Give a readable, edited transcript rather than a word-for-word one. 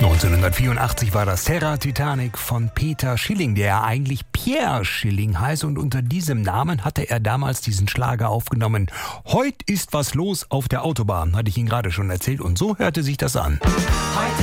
1984 war das Terra Titanic von Peter Schilling, der eigentlich Pierre Schilling heißt, und unter diesem Namen hatte er damals diesen Schlager aufgenommen. Heut ist was los auf der Autobahn, hatte ich Ihnen gerade schon erzählt, und so hörte sich das an.